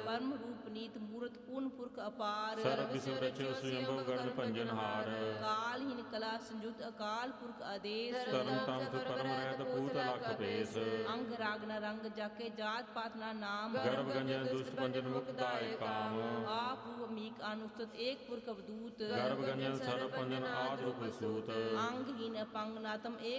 परम रूप नीत मूरत पूर्ण पुरख अपार ਸਰਬ ਵਿਸਵ ਰਚਿਓ ਸਵਯੰਭੁ ਗਗਨ ਭੰਜਨਹਾਰ कालहीन कला संयुक्त अकाल पुरख आदेश ਧਰਮ ਤਮ ਸੁ ਪਰਮ ਰਹਿਤ ਭੂਤ ਲਖ ਭੇਸ अंग राग न रंग जाके जात पात ना नाम ਗਰਭ ਗੰਜਨ ਦੁਸ਼ਟ ਪੰਜਨ ਮੁਖ ਦਾਇ ਕਾਮ आप मीक अनुस्तुत एक पुरख अवधूत ਗਰਭ ਗੰਜਨ ਸਰਬ ਪੰਜਨ ਆਦ ਰੂਪ ਸੂਤ अंगहीन अपंग नातम एक